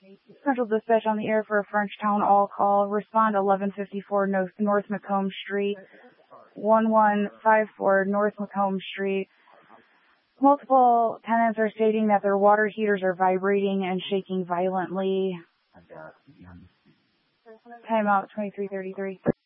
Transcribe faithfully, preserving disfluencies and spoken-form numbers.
Central Dispatch on the air for a Frenchtown all call. Respond eleven fifty-four North, North Macomb Street, one one five four North Macomb Street. Multiple tenants are stating that their water heaters are vibrating and shaking violently. Timeout twenty-three thirty-three.